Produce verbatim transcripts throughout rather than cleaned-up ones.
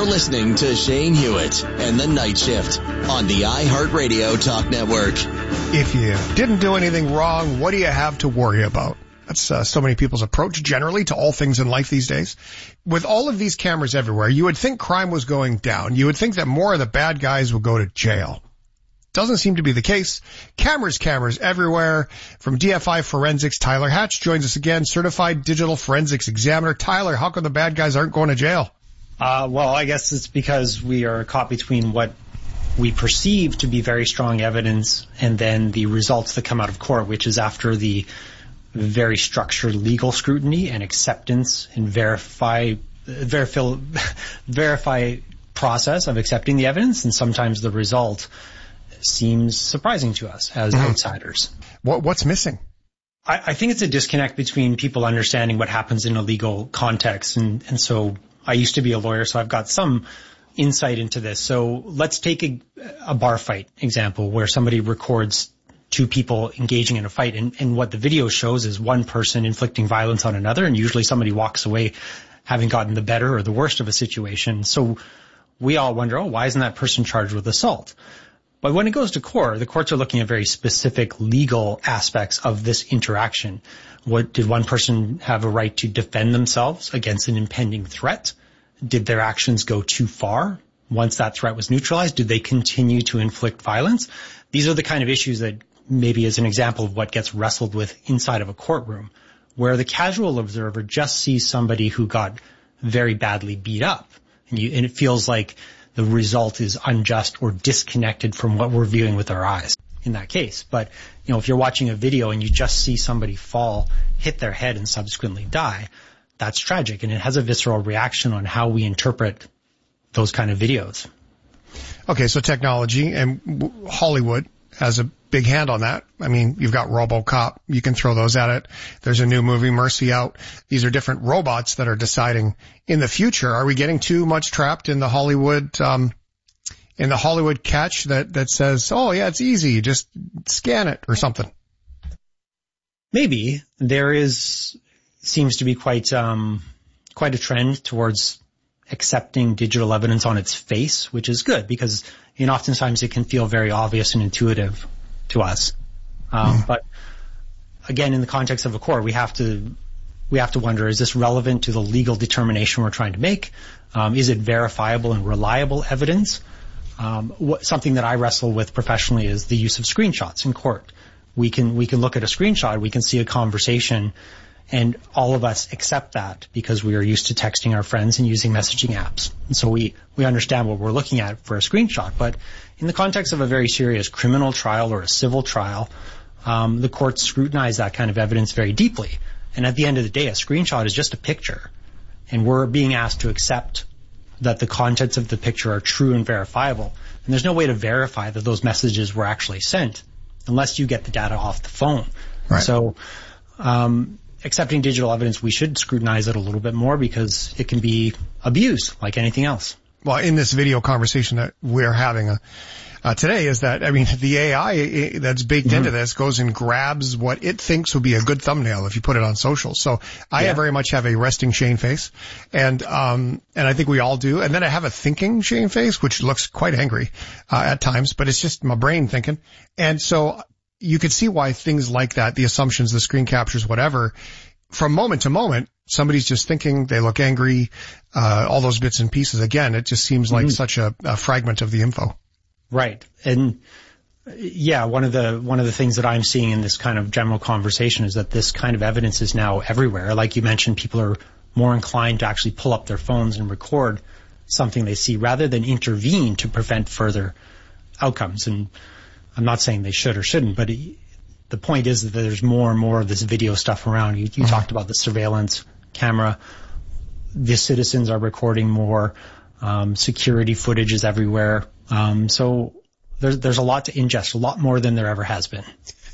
You're listening to Shane Hewitt and the Night Shift on the iHeartRadio Talk Network. If you didn't do anything wrong, what do you have to worry about? That's uh, so many people's approach generally to all things in life these days. With all of these cameras everywhere, you would think crime was going down. You would think that more of the bad guys would go to jail. Doesn't seem to be the case. Cameras, cameras everywhere. From D F I Forensics, Tyler Hatch joins us again, certified digital forensics examiner. Tyler, how come the bad guys aren't going to jail? Uh, well, I guess it's because we are caught between what we perceive to be very strong evidence and then the results that come out of court, which is after the very structured legal scrutiny and acceptance and verify, verify, verify process of accepting the evidence. And sometimes the result seems surprising to us as mm-hmm. outsiders. What, what's missing? I, I think it's a disconnect between people understanding what happens in a legal context. And, and so I used to be a lawyer, so I've got some insight into this. So let's take a, a bar fight example where somebody records two people engaging in a fight. And, and what the video shows is one person inflicting violence on another. And usually somebody walks away having gotten the better or the worst of a situation. So we all wonder, oh, why isn't that person charged with assault? But when it goes to court, the courts are looking at very specific legal aspects of this interaction. What, did one person have a right to defend themselves against an impending threat? Did their actions go too far? Once that threat was neutralized, did they continue to inflict violence? These are the kind of issues that maybe is an example of what gets wrestled with inside of a courtroom, where the casual observer just sees somebody who got very badly beat up. And, you, and it feels like the result is unjust or disconnected from what we're viewing with our eyes in that case. But, you know, if you're watching a video and you just see somebody fall, hit their head and subsequently die, that's tragic. And it has a visceral reaction on how we interpret those kind of videos. Okay, so technology and Hollywood has a big hand on that. I mean, you've got RoboCop. You can throw those at it. There's a new movie, Mercy Out. These are different robots that are deciding in the future. Are we getting too much trapped in the Hollywood, um, in the Hollywood catch that, that says, oh yeah, it's easy. Just scan it or something? Maybe. There is, seems to be quite, um, quite a trend towards accepting digital evidence on its face, which is good because, you know, oftentimes it can feel very obvious and intuitive to us. Um, mm. But again, in the context of a court, we have to, we have to wonder, is this relevant to the legal determination we're trying to make? Um, is it verifiable and reliable evidence? Um, what, something that I wrestle with professionally is the use of screenshots in court. We can, we can look at a screenshot, we can see a conversation, and all of us accept that because we are used to texting our friends and using messaging apps. And so we, we understand what we're looking at for a screenshot. But in the context of a very serious criminal trial or a civil trial, um, the courts scrutinize that kind of evidence very deeply. And at the end of the day, a screenshot is just a picture. And we're being asked to accept that the contents of the picture are true and verifiable. And there's no way to verify that those messages were actually sent unless you get the data off the phone. Right. So, um, accepting digital evidence, we should scrutinize it a little bit more because it can be abused like anything else. Well, in this video conversation that we're having uh, uh, today is that, I mean, the A I that's baked mm-hmm. into this goes and grabs what it thinks would be a good thumbnail if you put it on social. So I yeah. very much have a resting Shane face, and um and I think we all do. And then I have a thinking Shane face, which looks quite angry uh, at times, but it's just my brain thinking. And so you could see why things like that, the assumptions, the screen captures, whatever, from moment to moment, somebody's just thinking, they look angry, uh, all those bits and pieces. Again, it just seems like mm-hmm. such a, a fragment of the info. Right. And yeah, one of the, one of the things that I'm seeing in this kind of general conversation is that this kind of evidence is now everywhere. Like you mentioned, people are more inclined to actually pull up their phones and record something they see rather than intervene to prevent further outcomes. And I'm not saying they should or shouldn't, but it, the point is that there's more and more of this video stuff around. You, you mm-hmm. talked about the surveillance camera. The citizens are recording more. Um, security footage is everywhere. Um, so there's, there's a lot to ingest, a lot more than there ever has been.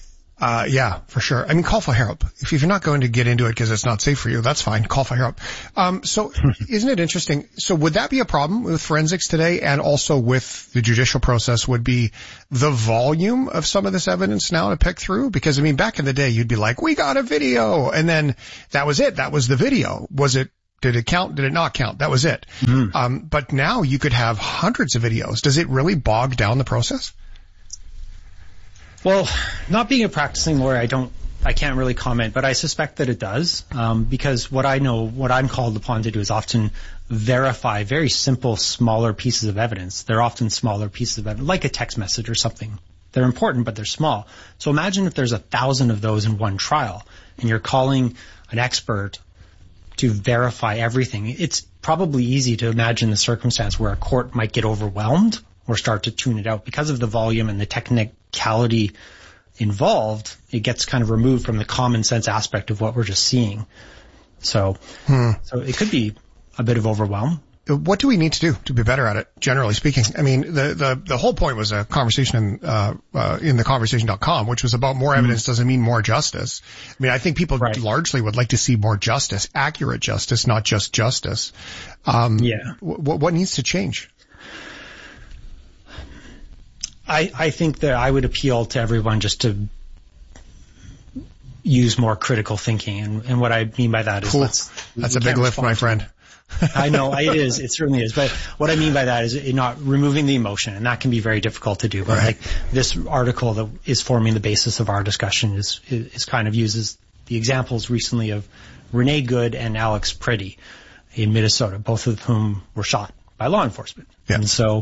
Uh, yeah, for sure. I mean, call for help. If you're not going to get into it because it's not safe for you, that's fine. Call for help. Um, so isn't it interesting? So would that be a problem with forensics today and also with the judicial process would be the volume of some of this evidence now to pick through? Because I mean, back in the day, you'd be like, we got a video. And then that was it. That was the video. Was it Did it count? Did it not count? That was it. Mm-hmm. Um, but now you could have hundreds of videos. Does it really bog down the process? Well, not being a practicing lawyer, I don't, I can't really comment, but I suspect that it does, um, because what I know, what I'm called upon to do is often verify very simple, smaller pieces of evidence. They're often smaller pieces of evidence, like a text message or something. They're important, but they're small. So imagine if there's a thousand of those in one trial, and you're calling an expert to verify everything. It's probably easy to imagine the circumstance where a court might get overwhelmed or start to tune it out because of the volume and the technicality involved. It gets kind of removed from the common sense aspect of what we're just seeing. So, hmm. so it could be a bit of overwhelm. What do we need to do to be better at it, generally speaking? I mean, the, the, the whole point was a conversation in, uh, uh, in the conversation dot com, which was about more evidence mm. doesn't mean more justice. I mean, I think people right. largely would like to see more justice, accurate justice, not just justice. Um, yeah. W- what needs to change? I, I think that I would appeal to everyone just to use more critical thinking. And, and what I mean by that is, cool. let's, that's a big lift, my friend. I know it is. It certainly is. But what I mean by that is not removing the emotion, and that can be very difficult to do. But right. like this article that is forming the basis of our discussion is, is kind of uses the examples recently of Renee Good and Alex Pretty in Minnesota, both of whom were shot by law enforcement. Yeah. And so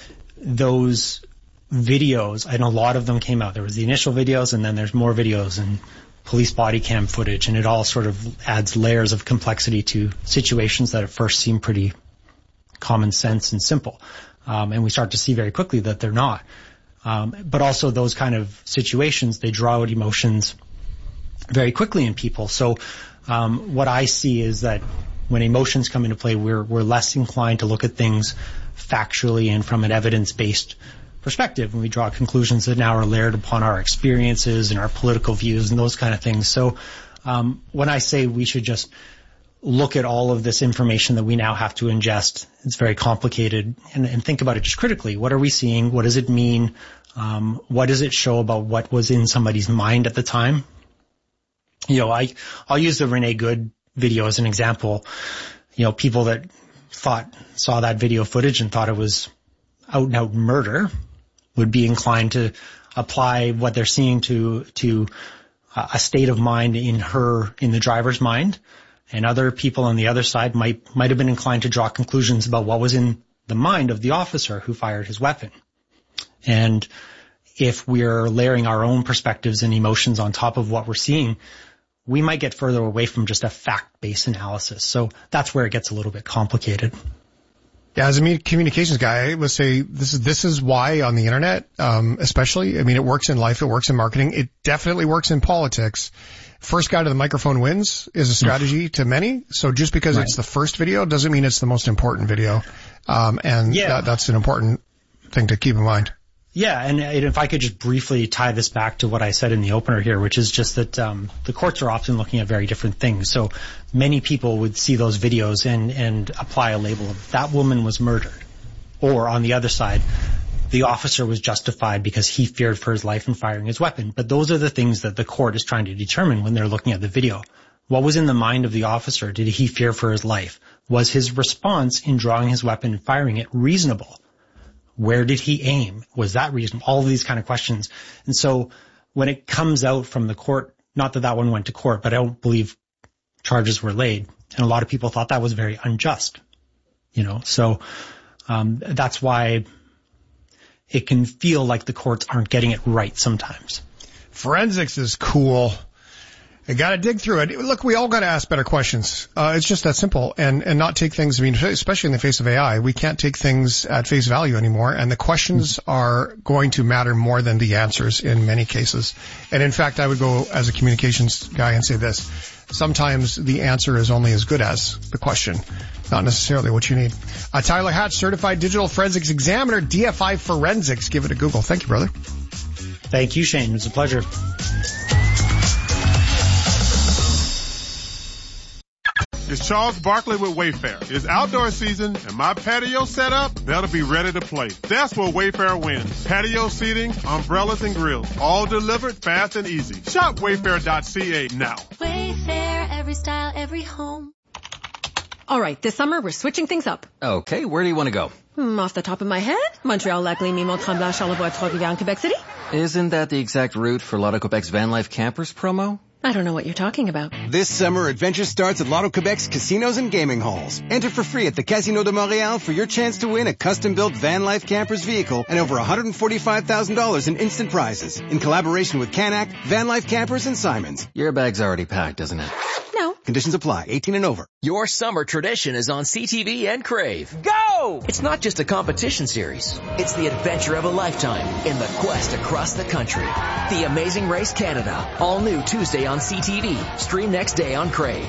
those videos, and a lot of them came out. There was the initial videos, and then there's more videos and police body cam footage, and it all sort of adds layers of complexity to situations that at first seem pretty common sense and simple. Um, and we start to see very quickly that they're not. Um, but also those kind of situations, they draw out emotions very quickly in people. So um, what I see is that when emotions come into play, we're we're less inclined to look at things factually and from an evidence-based perspective, and we draw conclusions that now are layered upon our experiences and our political views and those kind of things. So um, when I say we should just look at all of this information that we now have to ingest, it's very complicated, and, and think about it just critically. What are we seeing? What does it mean? Um, what does it show about what was in somebody's mind at the time? You know, I, I'll use the Renee Good video as an example. You know, people that thought, saw that video footage and thought it was out and out murder would be inclined to apply what they're seeing to to uh, a state of mind in her, in the driver's mind. And other people on the other side might might have been inclined to draw conclusions about what was in the mind of the officer who fired his weapon. And if we're layering our own perspectives and emotions on top of what we're seeing, we might get further away from just a fact-based analysis. So that's where it gets a little bit complicated. Yeah, as a communications guy, I would say this is this is why on the internet, um, especially, I mean, it works in life, it works in marketing, it definitely works in politics. First guy to the microphone wins is a strategy to many. So just because right. it's the first video doesn't mean it's the most important video. Um, and yeah. that, that's an important thing to keep in mind. Yeah, and if I could just briefly tie this back to what I said in the opener here, which is just that um, the courts are often looking at very different things. So many people would see those videos and, and apply a label of that woman was murdered. Or on the other side, the officer was justified because he feared for his life in firing his weapon. But those are the things that the court is trying to determine when they're looking at the video. What was in the mind of the officer? Did he fear for his life? Was his response in drawing his weapon and firing it reasonable? Where did he aim? Was that reasonable? All of these kind of questions. And so when it comes out from the court, not that that one went to court, but I don't believe charges were laid. And a lot of people thought that was very unjust, you know, so um, that's why it can feel like the courts aren't getting it right sometimes. Forensics is cool. You gotta dig through it. Look, we all gotta ask better questions. Uh, it's just that simple, and, and not take things, I mean, especially in the face of A I, we can't take things at face value anymore, and the questions are going to matter more than the answers in many cases. And in fact, I would go as a communications guy and say this. Sometimes the answer is only as good as the question, not necessarily what you need. Uh, Tyler Hatch, Certified Digital Forensics Examiner, D F I Forensics. Give it a Google. Thank you, brother. Thank you, Shane. It was a pleasure. It's Charles Barkley with Wayfair. It's outdoor season, and my patio setup better be ready to play. That's where Wayfair wins. Patio seating, umbrellas, and grills, all delivered fast and easy. Shop wayfair dot c a now. Wayfair, every style, every home. All right, this summer we're switching things up. Okay, where do you want to go? Hmm, off the top of my head, Montreal, Lac-Lémy, Mont-Tremblant, Charlevoix, Trois-Rivières, and Quebec City. Isn't that the exact route for Lotto Quebec's Van Life Campers promo? I don't know what you're talking about. This summer, adventure starts at Lotto Quebec's casinos and gaming halls. Enter for free at the Casino de Montréal for your chance to win a custom-built Van Life Campers vehicle and over one hundred forty-five thousand dollars in instant prizes. In collaboration with Canac, Van Life Campers, and Simons. Your bag's already packed, isn't it? No. Conditions apply. eighteen and over. Your summer tradition is on C T V and Crave. Go! It's not just a competition series. It's the adventure of a lifetime in the quest across the country. The Amazing Race Canada. All new Tuesday on C T V. Stream next day on Crave.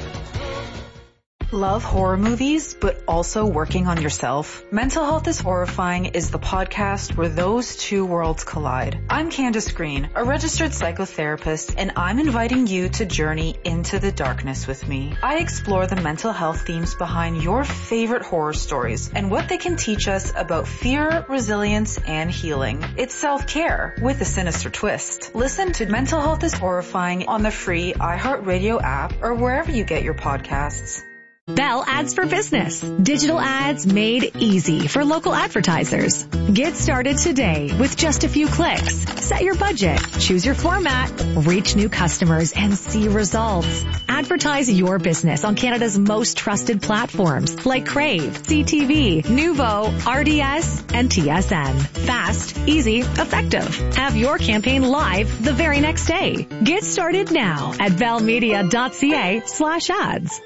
Love horror movies, but also working on yourself? Mental Health is Horrifying is the podcast where those two worlds collide. I'm Candace Green, a registered psychotherapist, and I'm inviting you to journey into the darkness with me. I explore the mental health themes behind your favorite horror stories and what they can teach us about fear, resilience, and healing. It's self-care with a sinister twist. Listen to Mental Health is Horrifying on the free iHeartRadio app or wherever you get your podcasts. Bell Ads for Business. Digital ads made easy for local advertisers. Get started today with just a few clicks. Set your budget, choose your format, reach new customers, and see results. Advertise your business on Canada's most trusted platforms like Crave, C T V, Nuvo, R D S, and T S N. Fast, easy, effective. Have your campaign live the very next day. Get started now at bellmedia.ca slash ads.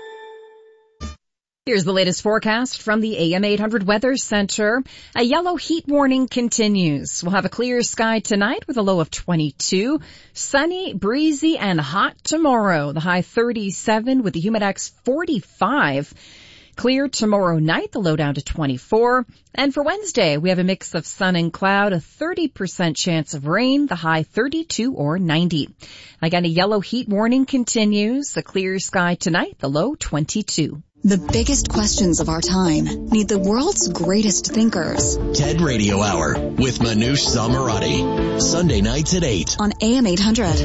Here's the latest forecast from the A M eight hundred Weather Center. A yellow heat warning continues. We'll have a clear sky tonight with a low of twenty-two. Sunny, breezy, and hot tomorrow. The high thirty-seven with the humidex forty-five. Clear tomorrow night, the low down to twenty-four. And for Wednesday, we have a mix of sun and cloud, a thirty percent chance of rain, the high thirty-two or ninety. Again, a yellow heat warning continues. A clear sky tonight, the low twenty-two. The biggest questions of our time need the world's greatest thinkers. TED Radio Hour with Manoush Zalmarati. Sunday nights at eight. On A M eight hundred.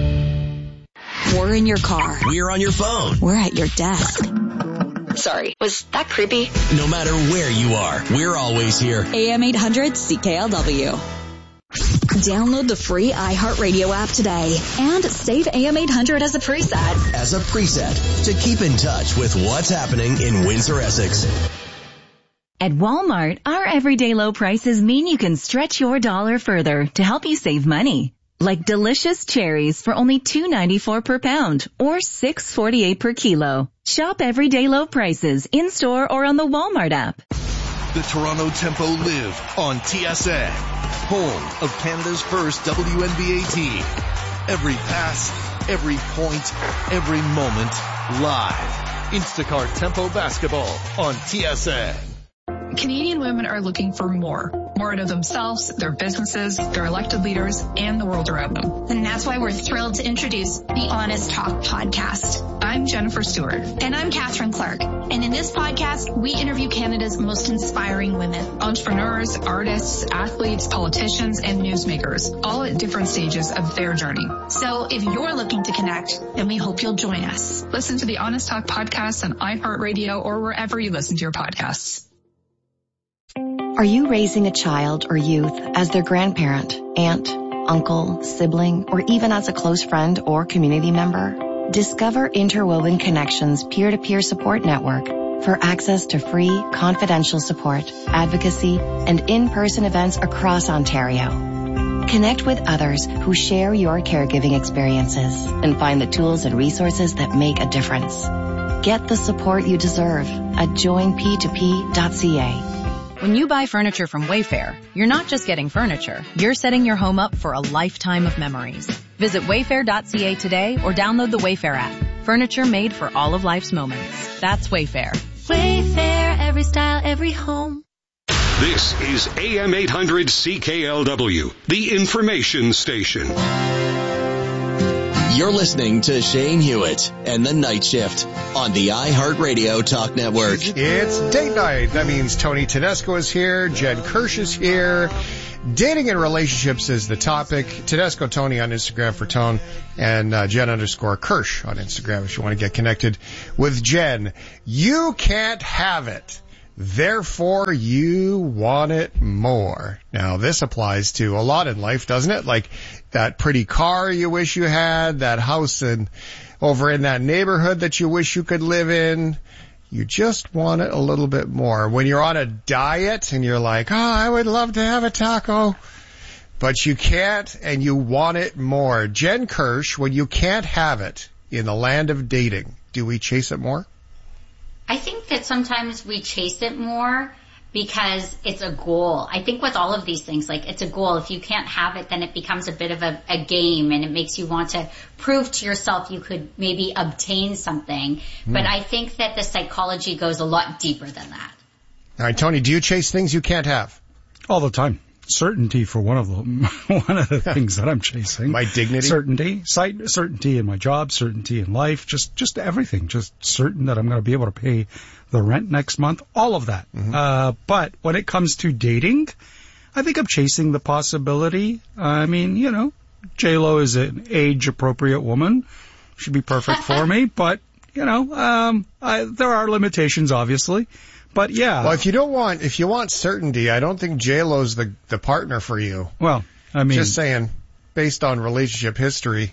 We're in your car. We're on your phone. We're at your desk. Sorry, was that creepy? No matter where you are, we're always here. A M eight hundred C K L W. Download the free iHeartRadio app today and save A M eight hundred as a preset. As a preset to keep in touch with what's happening in Windsor, Essex. At Walmart, our everyday low prices mean you can stretch your dollar further to help you save money. Like delicious cherries for only two ninety-four per pound or six forty-eight per kilo. Shop everyday low prices in-store or on the Walmart app. The Toronto Tempo live on T S N, home of Canada's first W N B A team. Every pass, every point, every moment, live. Instacart Tempo basketball on T S N. Canadian women are looking for more. More out of themselves, their businesses, their elected leaders, and the world around them. And that's why we're thrilled to introduce the Honest Talk podcast. I'm Jennifer Stewart. And I'm Catherine Clark. And in this podcast, we interview Canada's most inspiring women. Entrepreneurs, artists, athletes, politicians, and newsmakers, all at different stages of their journey. So if you're looking to connect, then we hope you'll join us. Listen to the Honest Talk podcast on iHeartRadio or wherever you listen to your podcasts. Are you raising a child or youth as their grandparent, aunt, uncle, sibling, or even as a close friend or community member? Discover Interwoven Connections peer-to-peer support network for access to free, confidential support, advocacy, and in-person events across Ontario. Connect with others who share your caregiving experiences and find the tools and resources that make a difference. Get the support you deserve at join p two p dot c a. When you buy furniture from Wayfair, you're not just getting furniture, you're setting your home up for a lifetime of memories. Visit wayfair dot c a today or download the Wayfair app. Furniture made for all of life's moments. That's Wayfair. Wayfair, every style, every home. This is A M eight hundred C K L W, the information station. You're listening to Shane Hewitt and the Night Shift on the iHeartRadio Talk Network. It's date night. That means Tony Tedesco is here. Jen Kirsch is here. Dating and relationships is the topic. Tedesco Tony on Instagram for Tone, and uh, Jen underscore Kirsch on Instagram if you want to get connected with Jen. You can't have it. Therefore, you want it more. Now, this applies to a lot in life, doesn't it? Like that pretty car you wish you had, that house in, over in that neighborhood that you wish you could live in. You just want it a little bit more. When you're on a diet and you're like, oh, I would love to have a taco, but you can't and you want it more. Jen Kirsch, when you can't have it in the land of dating, do we chase it more? I think that sometimes we chase it more because it's a goal. I think with all of these things, like it's a goal. If you can't have it, then it becomes a bit of a, a game, and it makes you want to prove to yourself you could maybe obtain something. Mm. But I think that the psychology goes a lot deeper than that. All right, Tony, do you chase things you can't have? All the time. Certainty for one of them. One of the things that I'm chasing. My dignity? Certainty. Sight, certainty in my job, certainty in life, just, just everything. Just certain that I'm going to be able to pay the rent next month. All of that. Mm-hmm. Uh, but when it comes to dating, I think I'm chasing the possibility. I mean, you know, J-Lo is an age-appropriate woman. Should be perfect for me. But, you know, um, I, there are limitations, obviously. But yeah. Well, if you don't want, if you want certainty, I don't think J-Lo's the, the partner for you. Well, I mean. Just saying, based on relationship history,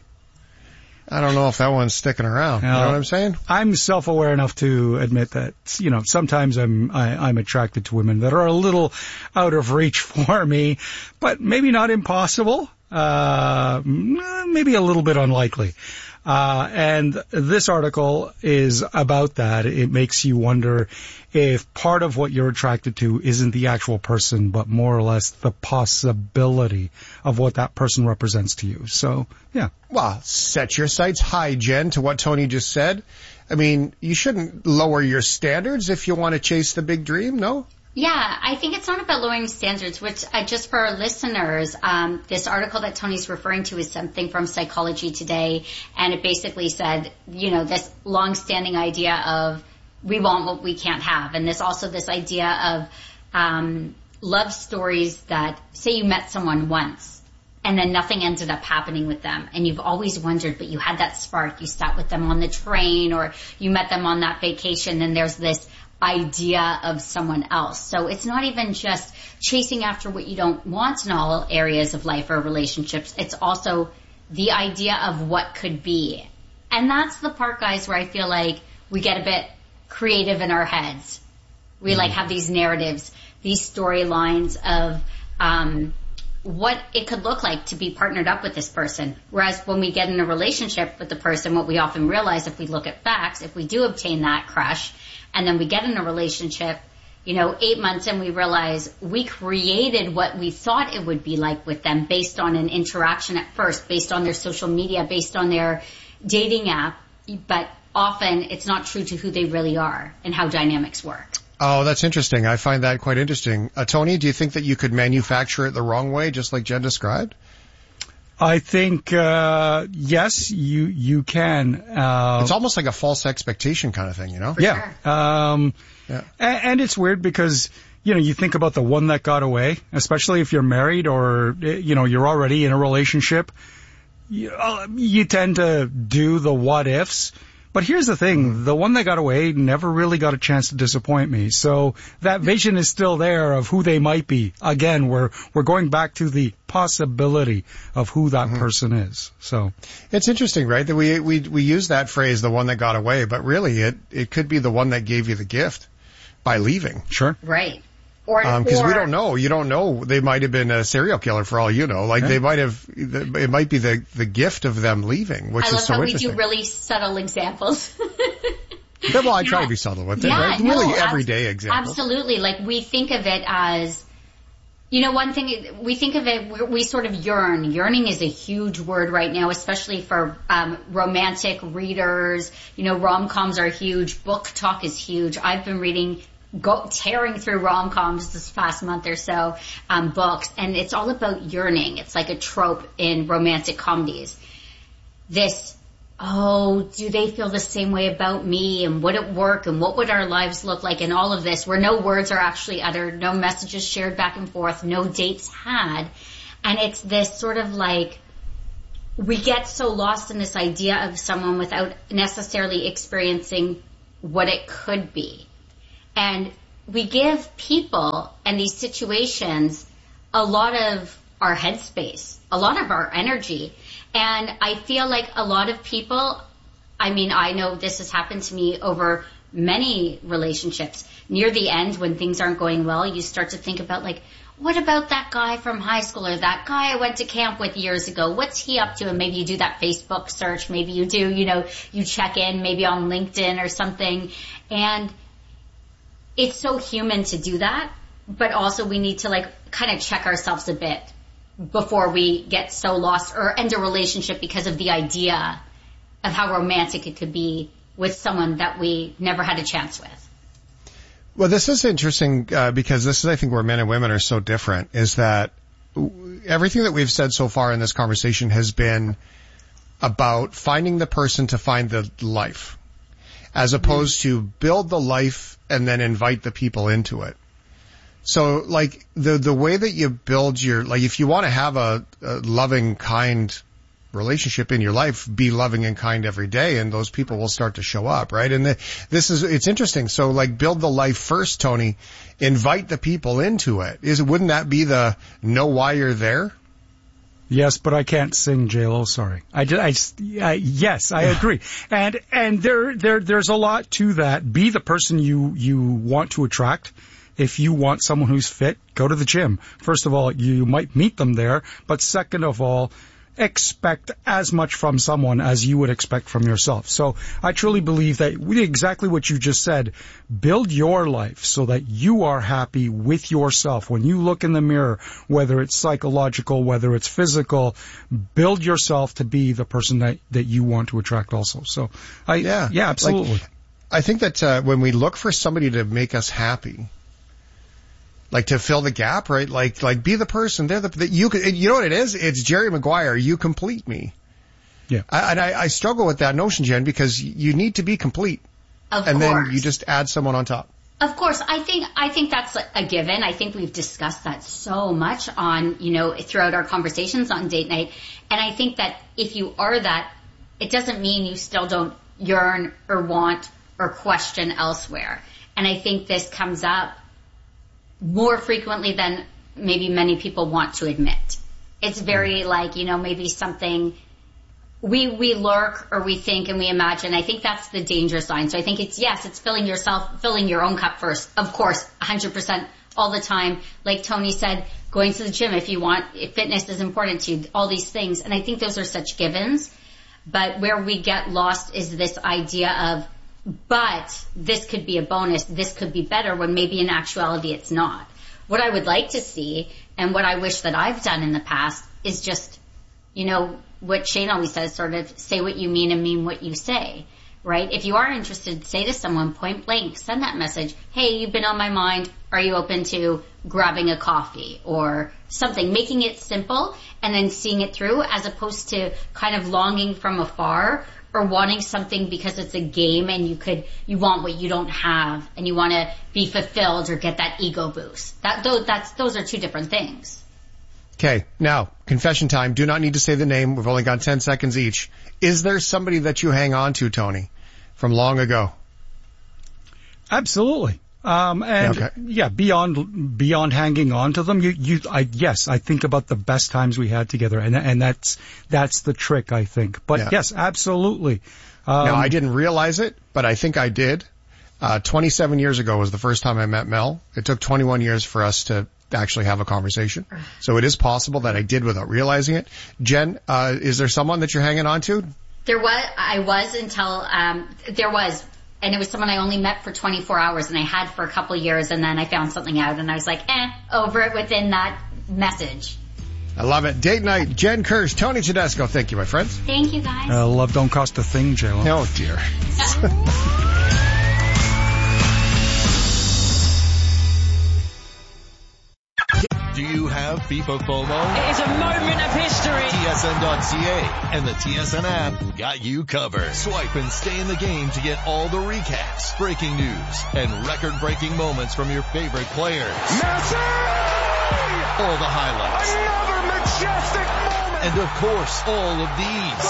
I don't know if that one's sticking around. You know what I'm saying? I'm self-aware enough to admit that, you know, sometimes I'm, I, I'm attracted to women that are a little out of reach for me, but maybe not impossible. Uh, maybe a little bit unlikely. Uh, and this article is about that. It makes you wonder if part of what you're attracted to isn't the actual person, but more or less the possibility of what that person represents to you. So, yeah. Well, set your sights high, Jen, to what Tony just said. I mean, you shouldn't lower your standards if you want to chase the big dream, no? Yeah, I think it's not about lowering standards, which uh, just for our listeners, um, this article that Tony's referring to is something from Psychology Today, and it basically said, you know, this long-standing idea of we want what we can't have, and this also this idea of um, love stories that, say you met someone once, and then nothing ended up happening with them, and you've always wondered, but you had that spark, you sat with them on the train, or you met them on that vacation, and there's this idea of someone else. So it's not even just chasing after what you don't want in all areas of life or relationships. It's also the idea of what could be. And that's the part, guys, where I feel like we get a bit creative in our heads. We mm-hmm. like have these narratives, these storylines of um, what it could look like to be partnered up with this person. Whereas when we get in a relationship with the person, what we often realize if we look at facts, if we do obtain that crush, and then we get in a relationship, you know, eight months and we realize we created what we thought it would be like with them based on an interaction at first, based on their social media, based on their dating app. But often it's not true to who they really are and how dynamics work. Oh, that's interesting. I find that quite interesting. Uh, Tony, do you think that you could manufacture it the wrong way, just like Jen described? I think, uh, yes, you, you can. Uh, it's almost like a false expectation kind of thing, you know? For yeah. Sure. Um, yeah. And, and it's weird because, you know, you think about the one that got away, especially if you're married or, you know, you're already in a relationship. You, uh, you tend to do the what ifs. But here's the thing, the one that got away never really got a chance to disappoint me. So that vision is still there of who they might be. Again, we're, we're going back to the possibility of who that mm-hmm. person is. So it's interesting, right? That we, we, we use that phrase, the one that got away, but really it, it could be the one that gave you the gift by leaving. Sure. Right. Or, um, cause or, we don't know. You don't know. They might have been a serial killer for all you know. Like yeah. they might have, it might be the, the gift of them leaving, which I is so interesting. I love how we do really subtle examples. yeah, well, I yeah. try to be subtle with it, yeah, right? No, really ab- everyday examples. Absolutely. Like we think of it as, you know, one thing, we think of it, we, we sort of yearn. Yearning is a huge word right now, especially for um, romantic readers. You know, rom-coms are huge. Book talk is huge. I've been reading Go tearing through rom-coms this past month or so, um, books, and it's all about yearning. It's like a trope in romantic comedies. this, oh, do they feel the same way about me, and would it work, and what would our lives look like, and all of this, where no words are actually uttered, no messages shared back and forth, no dates had. And it's this sort of like, we get so lost in this idea of someone without necessarily experiencing what it could be. And we give people and these situations a lot of our headspace, a lot of our energy. And I feel like a lot of people, I mean, I know this has happened to me over many relationships. Near the end, when things aren't going well, you start to think about like, what about that guy from high school or that guy I went to camp with years ago? What's he up to? And maybe you do that Facebook search. Maybe you do, you know, you check in maybe on LinkedIn or something. And it's so human to do that. But also we need to like kind of check ourselves a bit before we get so lost or end a relationship because of the idea of how romantic it could be with someone that we never had a chance with. Well, this is interesting uh, because this is, I think, where men and women are so different, is that everything that we've said so far in this conversation has been about finding the person to find the life, as opposed mm-hmm. to build the life and then invite the people into it. So, like, the the way that you build your, like, if you want to have a, a loving, kind relationship in your life, be loving and kind every day, and those people will start to show up, right? And the, this is, it's interesting. So, like, build the life first, Tony. Invite the people into it. Is wouldn't that be the know why you're there? Yes, but I can't sing, J-Lo. Sorry. I just, I just, I, yes, I agree. And and there there there's a lot to that. Be the person you you want to attract. If you want someone who's fit, go to the gym. First of all, you might meet them there, but second of all, expect as much from someone as you would expect from yourself. So I truly believe that exactly what you just said, build your life so that you are happy with yourself. When you look in the mirror, whether it's psychological, whether it's physical, build yourself to be the person that, that you want to attract also. So I, yeah, yeah absolutely. Like, I think that uh, when we look for somebody to make us happy, like to fill the gap, right? Like, like be the person there that you could, you know what it is? It's Jerry Maguire. You complete me. Yeah. I, and I, I struggle with that notion, Jen, because you need to be complete. Of and course. then you just add someone on top. Of course. I think, I think that's a given. I think we've discussed that so much on, you know, throughout our conversations on date night. And I think that if you are that, it doesn't mean you still don't yearn or want or question elsewhere. And I think this comes up more frequently than maybe many people want to admit. It's very like, you know, maybe something we we lurk or we think and we imagine. I think that's the danger sign. So I think it's, yes, it's filling yourself, filling your own cup first. Of course, one hundred percent all the time. Like Tony said, going to the gym if you want, if fitness is important to you, all these things. And I think those are such givens. But where we get lost is this idea of, but this could be a bonus, this could be better, when maybe in actuality it's not. What I would like to see, and what I wish that I've done in the past, is just, you know, what Shane always says, sort of say what you mean and mean what you say, right? If you are interested, say to someone point blank, send that message, hey, you've been on my mind, are you open to grabbing a coffee or something, making it simple and then seeing it through, as opposed to kind of longing from afar or wanting something because it's a game and you could, you want what you don't have and you want to be fulfilled or get that ego boost. That, those, that's, those are two different things. Okay. Now, confession time. Do not need to say the name. We've only got ten seconds each. Is there somebody that you hang on to, Tony, from long ago? Absolutely. Um, and okay. yeah, beyond, beyond hanging on to them, you, you, I, yes, I think about the best times we had together, and, and that's, that's the trick, I think. But yeah. yes, absolutely. Um, now, I didn't realize it, but I think I did. Uh, twenty-seven years ago was the first time I met Mel. It took twenty-one years for us to actually have a conversation. So it is possible that I did without realizing it. Jen, uh, is there someone that you're hanging on to? There was, I was until, um, there was, and it was someone I only met for twenty-four hours, and I had for a couple of years, and then I found something out, and I was like, eh, over it within that message. I love it. Date night, Jen Kirsch, Tony Tedesco. Thank you, my friends. Thank you, guys. Uh, love don't cost a thing, J-Lo. Oh, dear. Do you have FIFA FOMO? It is a moment of history. T S N dot C A and the T S N app got you covered. Swipe and stay in the game to get all the recaps, breaking news, and record-breaking moments from your favorite players. Messi! All the highlights. Another majestic moment! And of course, all of these.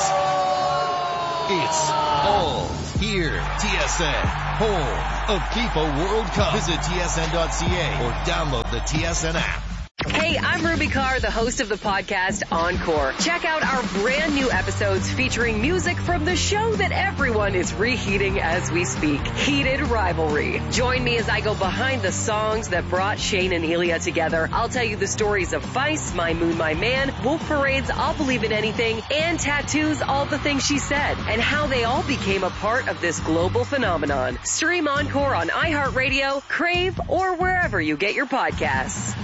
Goal! It's all here. T S N, home of FIFA World Cup. Visit T S N dot C A or download the T S N app. Hey, I'm Ruby Carr, the host of the podcast Encore. Check out our brand new episodes featuring music from the show that everyone is reheating as we speak, Heated Rivalry. Join me as I go behind the songs that brought Shane and Ilya together. I'll tell you the stories of Vice, My Moon, My Man, Wolf Parade's I'll Believe in Anything, and Tattoo's All the Things She Said, and how they all became a part of this global phenomenon. Stream Encore on iHeartRadio, Crave, or wherever you get your podcasts.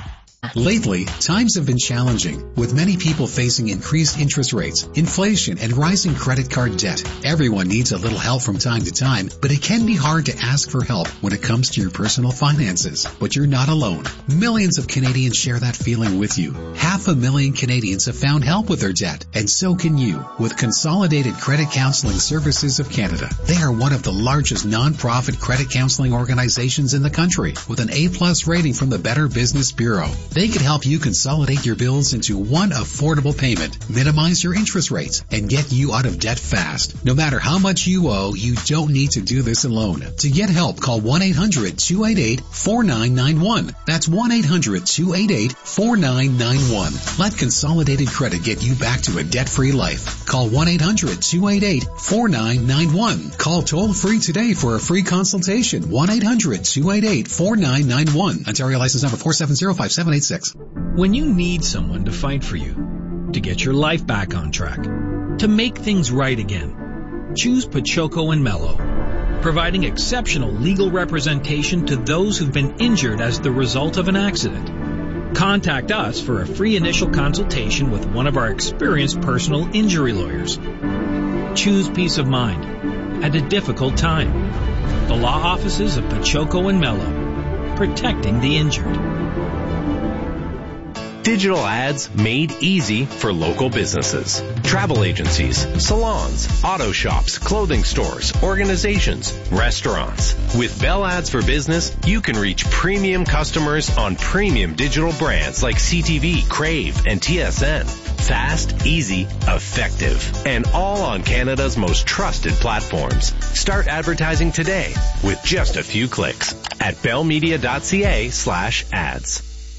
Lately, times have been challenging, with many people facing increased interest rates, inflation, and rising credit card debt. Everyone needs a little help from time to time, but it can be hard to ask for help when it comes to your personal finances. But you're not alone. Millions of Canadians share that feeling with you. Half a million Canadians have found help with their debt, and so can you, with Consolidated Credit Counseling Services of Canada. They are one of the largest non-profit credit counseling organizations in the country, with an A-plus rating from the Better Business Bureau. They can help you consolidate your bills into one affordable payment, minimize your interest rates, and get you out of debt fast. No matter how much you owe, you don't need to do this alone. To get help, call one eight hundred two eight eight four nine nine one. That's one eight hundred two eight eight four nine nine one. Let Consolidated Credit get you back to a debt-free life. Call one eight hundred two eight eight four nine nine one. Call toll-free today for a free consultation. one eight hundred two eight eight four nine nine one. Ontario license number four seven zero five seven eight six. When you need someone to fight for you, to get your life back on track, to make things right again, choose Pachoco and Mello, providing exceptional legal representation to those who've been injured as the result of an accident. Contact us for a free initial consultation with one of our experienced personal injury lawyers. Choose peace of mind at a difficult time. The law offices of Pachoco and Mello, protecting the injured. Digital ads made easy for local businesses. Travel agencies, salons, auto shops, clothing stores, organizations, restaurants. With Bell Ads for Business, you can reach premium customers on premium digital brands like C T V, Crave, and T S N. Fast, easy, effective, and all on Canada's most trusted platforms. Start advertising today with just a few clicks at bellmedia.ca slash ads.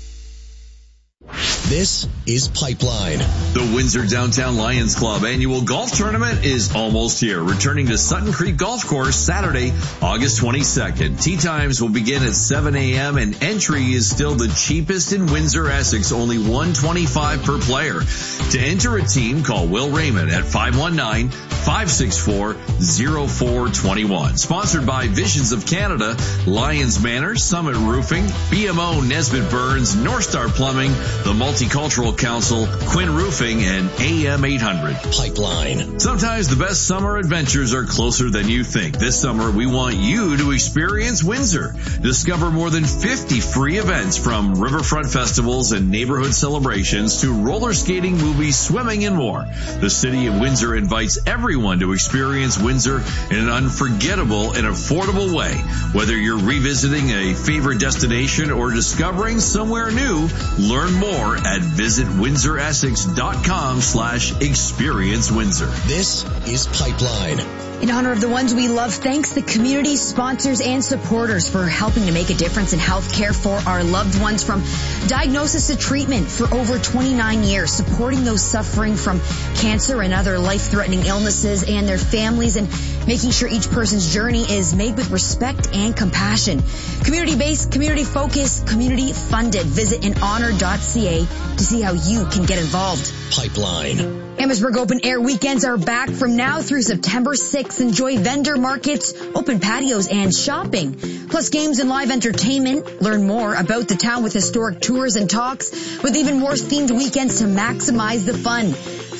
This is Pipeline. The Windsor Downtown Lions Club annual golf tournament is almost here, returning to Sutton Creek Golf Course Saturday, August twenty-second. Tee times will begin at seven a.m. and entry is still the cheapest in Windsor, Essex, only one hundred twenty-five dollars per player. To enter a team, call Will Raymond at five one nine, five six four, zero four two one. Sponsored by Visions of Canada, Lions Manor, Summit Roofing, B M O Nesbitt Burns, North Star Plumbing, the Multicultural Council, Quinn Roofing, and A M eight hundred. Pipeline. Sometimes the best summer adventures are closer than you think. This summer, we want you to experience Windsor. Discover more than fifty free events, from riverfront festivals and neighborhood celebrations to roller skating, movies, swimming, and more. The City of Windsor invites everyone to experience Windsor in an unforgettable and affordable way. Whether you're revisiting a favorite destination or discovering somewhere new, learn more at visit windsor essex dot com slash experience Windsor. This is Pipeline. In honor of the ones we love, thanks the community, sponsors, and supporters for helping to make a difference in health care for our loved ones, from diagnosis to treatment for over twenty-nine years, supporting those suffering from cancer and other life-threatening illnesses and their families, and making sure each person's journey is made with respect and compassion. Community-based, community-focused, community-funded. Visit in honor dot c a to see how you can get involved. Pipeline. Amherstburg Open Air weekends are back from now through September sixth. Enjoy vendor markets, open patios, and shopping. Plus games and live entertainment. Learn more about the town with historic tours and talks, with even more themed weekends to maximize the fun.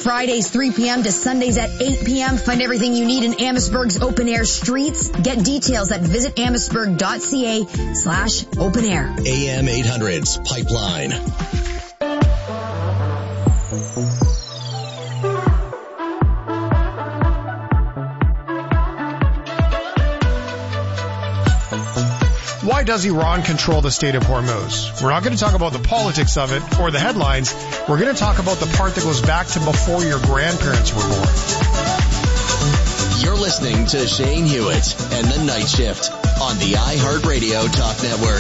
Fridays three p.m. to Sundays at eight p.m. Find everything you need in Amherstburg's open air streets. Get details at visit amherstburg dot c a slash open air. A M eight hundred's Pipeline. Why does Iran control the Strait of Hormuz? We're not going to talk about the politics of it or the headlines. We're going to talk about the part that goes back to before your grandparents were born. You're listening to Shane Hewitt and the Night Shift on the iHeartRadio Talk Network.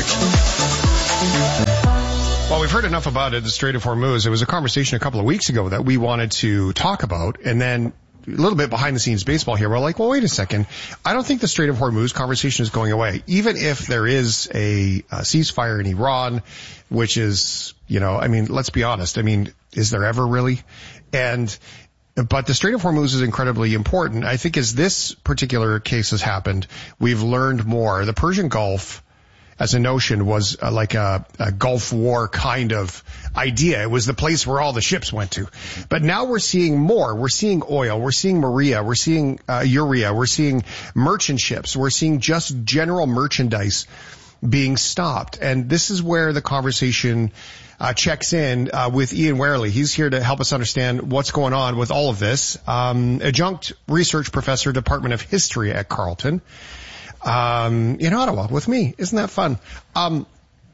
Well, we've heard enough about it, the Strait of Hormuz. It was a conversation a couple of weeks ago that we wanted to talk about, and then a little bit behind the scenes baseball here. We're like, well, wait a second. I don't think the Strait of Hormuz conversation is going away. Even if there is a, a ceasefire in Iran, which is, you know, I mean, let's be honest. I mean, is there ever really? And, but the Strait of Hormuz is incredibly important. I think as this particular case has happened, we've learned more. The Persian Gulf as a notion was uh, like a, a Gulf War kind of idea. It was the place where all the ships went to. But now we're seeing more. We're seeing oil. We're seeing Maria. We're seeing uh, urea. We're seeing merchant ships. We're seeing just general merchandise being stopped. And this is where the conversation uh, checks in uh, with Ian Werley. He's here to help us understand what's going on with all of this. Um, adjunct research professor, Department of History at Carleton. Um, in Ottawa with me. Isn't that fun? Um,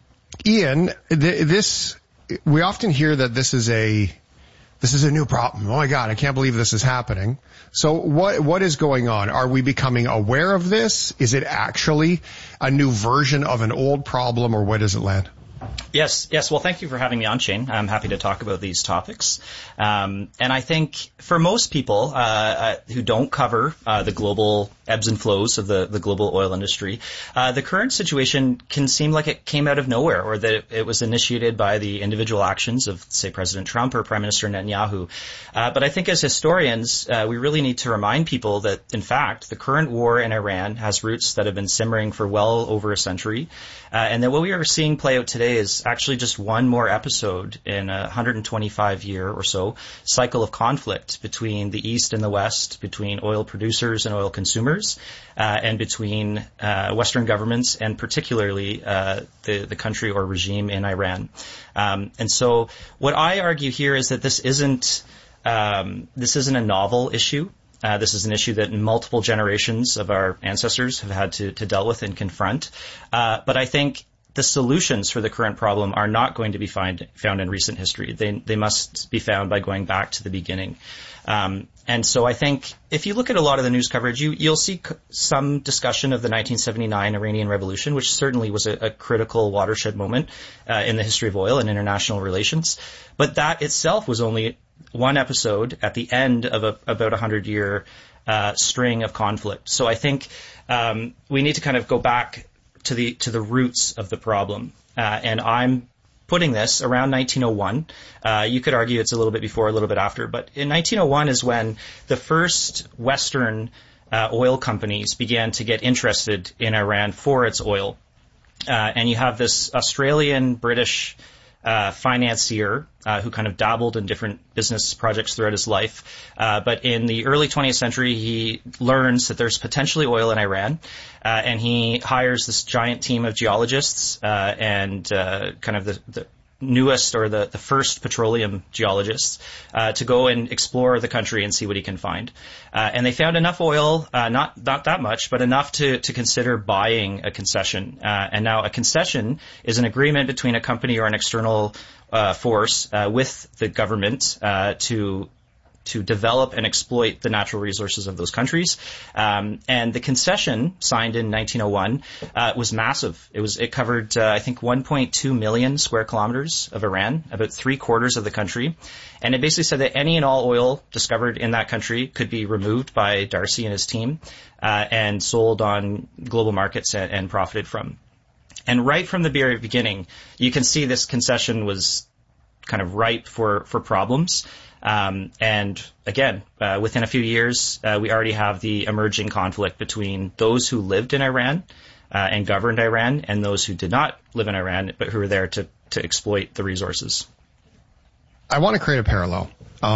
Ian, th- this, we often hear that this is a, this is a new problem. Oh my God, I can't believe this is happening. So what, what is going on? Are we becoming aware of this? Is it actually a new version of an old problem, or where does it land? Yes, yes. Well, thank you for having me on, Shane. I'm happy to talk about these topics. Um, and I think for most people uh, uh, who don't cover uh, the global ebbs and flows of the, the global oil industry, uh, the current situation can seem like it came out of nowhere, or that it, it was initiated by the individual actions of, say, President Trump or Prime Minister Netanyahu. Uh, but I think as historians, uh, we really need to remind people that, in fact, the current war in Iran has roots that have been simmering for well over a century, uh, and that what we are seeing play out today is actually just one more episode in a one hundred twenty-five year or so cycle of conflict between the East and the West, between oil producers and oil consumers, uh, and between uh, Western governments and particularly uh, the, the country or regime in Iran. Um, and so what I argue here is that this isn't um, this isn't a novel issue. Uh, this is an issue that multiple generations of our ancestors have had to, to deal with and confront. Uh, but I think the solutions for the current problem are not going to be find, found in recent history. They, they must be found by going back to the beginning. Um, and so I think if you look at a lot of the news coverage, you, you'll see c- some discussion of the nineteen seventy-nine Iranian Revolution, which certainly was a, a critical watershed moment uh, in the history of oil and international relations. But that itself was only one episode at the end of a, about a hundred-year uh, string of conflict. So I think um, we need to kind of go back to the to the roots of the problem. Uh, and I'm putting this around nineteen oh one. Uh, you could argue it's a little bit before, a little bit after, but in nineteen oh one is when the first Western uh, oil companies began to get interested in Iran for its oil. Uh, and you have this Australian, British Uh, financier uh, who kind of dabbled in different business projects throughout his life. Uh, but in the early twentieth century, he learns that there's potentially oil in Iran, uh, and he hires this giant team of geologists uh, and uh, kind of the, the newest or the, the first petroleum geologists uh, to go and explore the country and see what he can find. Uh, and they found enough oil, uh, not not that much, but enough to, to consider buying a concession. Uh, and now a concession is an agreement between a company or an external uh, force uh, with the government uh, to to develop and exploit the natural resources of those countries. Um, and the concession signed in nineteen oh one uh, was massive. It was it covered, uh, I think, one point two million square kilometers of Iran, about three quarters of the country. And it basically said that any and all oil discovered in that country could be removed by Darcy and his team uh, and sold on global markets and, and profited from. And right from the very beginning, you can see this concession was kind of ripe for, for problems. Um, and again, uh, within a few years, uh, we already have the emerging conflict between those who lived in Iran uh, and governed Iran and those who did not live in Iran but who were there to, to exploit the resources. I want to create a parallel. Um,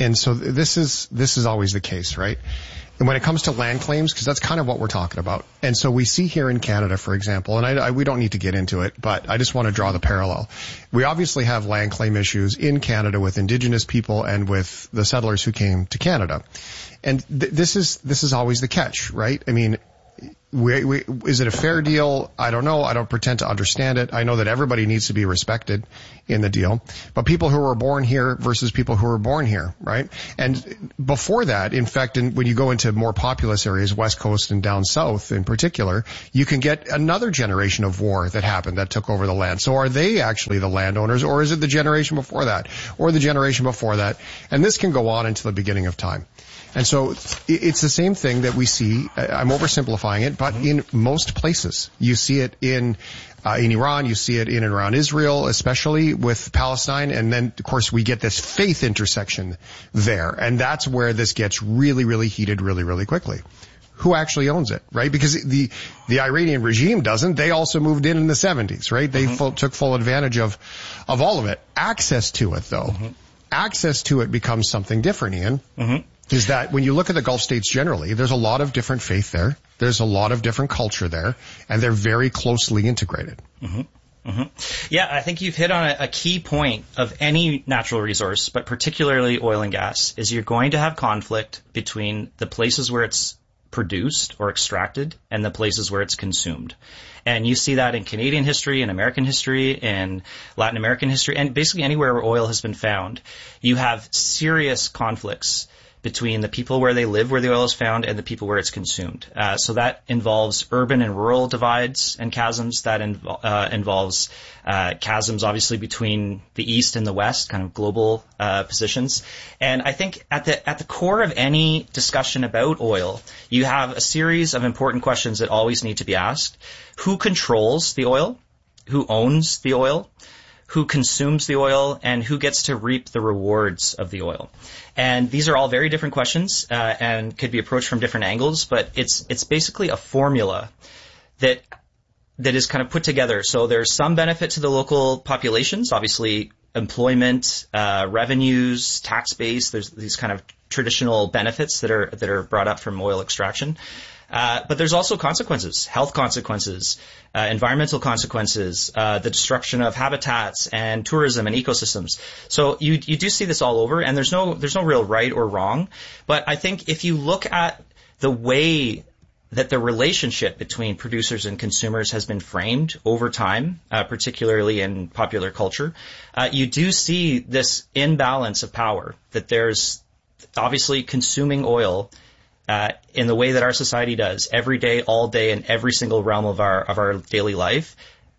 And so this is, this is always the case, right? And when it comes to land claims, because that's kind of what we're talking about. And so we see here in Canada, for example, and I, I, we don't need to get into it, but I just want to draw the parallel. We obviously have land claim issues in Canada with Indigenous people and with the settlers who came to Canada. And th- this is, this is always the catch, right? I mean, We, we, is it a fair deal? I don't know. I don't pretend to understand it. I know that everybody needs to be respected in the deal. But people who were born here versus people who were born here, right? And before that, in fact, in, when you go into more populous areas, West Coast and down south in particular, you can get another generation of war that happened that took over the land. So are they actually the landowners, or is it the generation before that, or the generation before that? And this can go on until the beginning of time. And so it's the same thing that we see. I'm oversimplifying it, but in most places, you see it in uh, in Iran, you see it in and around Israel, especially with Palestine, and then of course we get this faith intersection there, and that's where this gets really, really heated, really, really quickly. Who actually owns it, right? Because the the Iranian regime doesn't. They also moved in in the seventies, right? They mm-hmm. full, took full advantage of of all of it. Access to it, though, mm-hmm. access to it becomes something different, Ian. Mm-hmm. Is that when you look at the Gulf states generally, there's a lot of different faith there. There's a lot of different culture there, and they're very closely integrated. Mm-hmm. Mm-hmm. Yeah, I think you've hit on a, a key point of any natural resource, but particularly oil and gas, is you're going to have conflict between the places where it's produced or extracted and the places where it's consumed. And you see that in Canadian history, in American history, in Latin American history, and basically anywhere where oil has been found. You have serious conflicts between the people where they live, where the oil is found, and the people where it's consumed. Uh, so that involves urban and rural divides and chasms. That inv- uh, involves uh, chasms, obviously, between the East and the West, kind of global uh, positions. And I think at the at the core of any discussion about oil, you have a series of important questions that always need to be asked. Who controls the oil? Who owns the oil? Who consumes the oil, and who gets to reap the rewards of the oil? And these are all very different questions uh, and could be approached from different angles, but it's it's basically a formula that that is kind of put together. So there's some benefit to the local populations, obviously employment, uh, revenues, tax base. There's these kind of traditional benefits that are that are brought up from oil extraction. Uh, but there's also consequences, health consequences, uh, environmental consequences, uh, the destruction of habitats and tourism and ecosystems. So you you do see this all over, and there's no there's no real right or wrong. But I think if you look at the way that the relationship between producers and consumers has been framed over time, uh, particularly in popular culture, uh, you do see this imbalance of power, that there's obviously consuming oil Uh, in the way that our society does every day, all day, in every single realm of our of our daily life,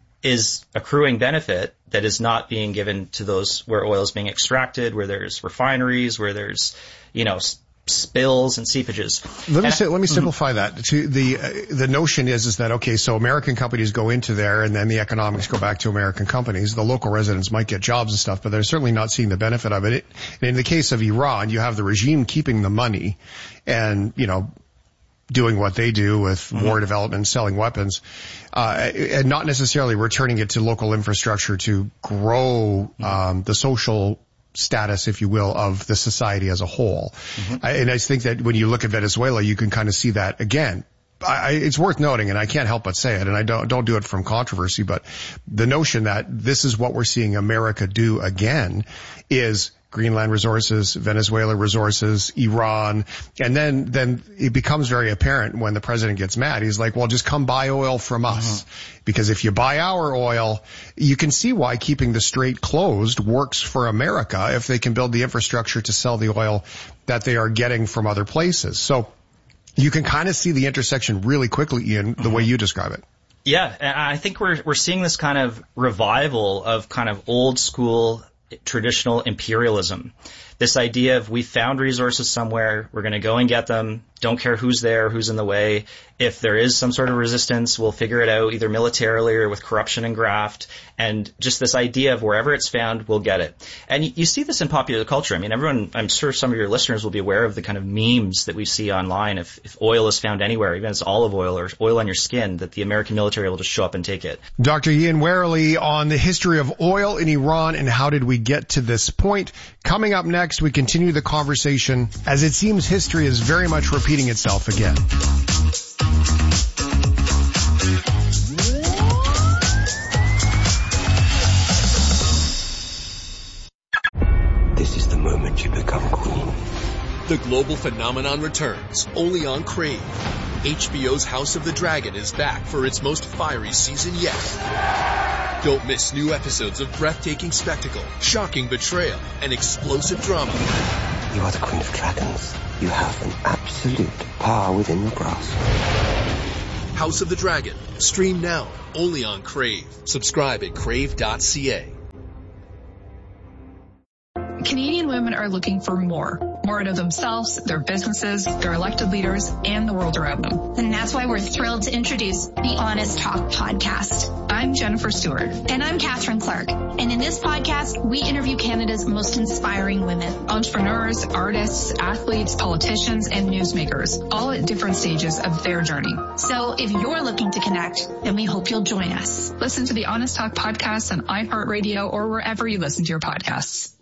is accruing benefit that is not being given to those where oil is being extracted, where there's refineries, where there's, you know, s- spills and seepages. Let me and say, let me simplify mm-hmm. that. To the uh, the notion is is that okay, so American companies go into there, and then the economics go back to American companies. The local residents might get jobs and stuff, but they're certainly not seeing the benefit of it. it and in the case of Iran, you have the regime keeping the money, and you know, doing what they do with mm-hmm. war development, selling weapons, uh, and not necessarily returning it to local infrastructure to grow mm-hmm. um, the social status, if you will, of the society as a whole. Mm-hmm. I, and I think that when you look at Venezuela, you can kind of see that again. I, it's worth noting, and I can't help but say it, and I don't don't do it from controversy, but the notion that this is what we're seeing America do again is Greenland resources, Venezuela resources, Iran, and then then it becomes very apparent when the president gets mad. He's like, well, just come buy oil from us. Uh-huh. Because if you buy our oil, you can see why keeping the strait closed works for America if they can build the infrastructure to sell the oil that they are getting from other places. So you can kind of see the intersection really quickly, Ian, the uh-huh. way you describe it. Yeah, and I think we're we're seeing this kind of revival of kind of old school traditional imperialism. This idea of we found resources somewhere, we're going to go and get them, don't care who's there, who's in the way. If there is some sort of resistance, we'll figure it out either militarily or with corruption and graft. And just this idea of wherever it's found, we'll get it. And you, you see this in popular culture. I mean, everyone, I'm sure some of your listeners will be aware of the kind of memes that we see online. If, if oil is found anywhere, even if it's olive oil or oil on your skin, that the American military will just show up and take it. Doctor Ian Warily on the history of oil in Iran and how did we get to this point. Coming up next, we continue the conversation as it seems history is very much repeating itself again. This is the moment you become queen. The global phenomenon returns, only on Crave. H B O's House of the Dragon is back for its most fiery season yet. Don't miss new episodes of breathtaking spectacle, shocking betrayal, and explosive drama. You are the Queen of Dragons. You have an absolute power within your grasp. House of the Dragon. Stream now, only on Crave. Subscribe at crave dot c a. Canadian women are looking for more. More out of themselves, their businesses, their elected leaders, and the world around them. And that's why we're thrilled to introduce the Honest Talk podcast. I'm Jennifer Stewart. And I'm Catherine Clark. And in this podcast, we interview Canada's most inspiring women. Entrepreneurs, artists, athletes, politicians, and newsmakers, all at different stages of their journey. So if you're looking to connect, then we hope you'll join us. Listen to the Honest Talk podcast on iHeartRadio or wherever you listen to your podcasts.